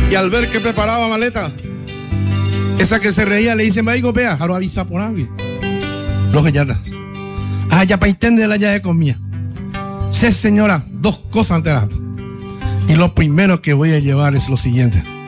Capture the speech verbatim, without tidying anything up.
Y al ver que preparaba maleta, esa que se reía le dice, me pea, jaro avisa por avi. Los que ya está. Ah, ya para entender la llave comía. Sí, señora, dos cosas antes de la. Y lo primero que voy a llevar es lo siguiente.